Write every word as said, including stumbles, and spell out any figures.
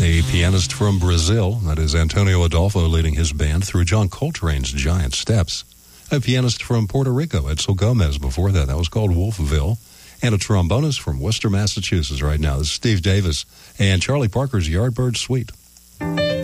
A pianist from Brazil, that is Antonio Adolfo leading his band through John Coltrane's Giant Steps. A pianist from Puerto Rico, Edsel Gomez, before that. That was called Wolfville. And a trombonist from Worcester, Massachusetts right now. This is Steve Davis and Charlie Parker's Yardbird Suite.